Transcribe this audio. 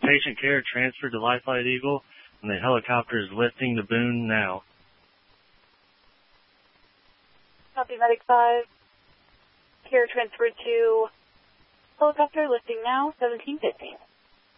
Patient care transferred to Life Flight Eagle, and the helicopter is lifting to Boone now. Copy, Medic 5. Care transferred to helicopter lifting now, 1750.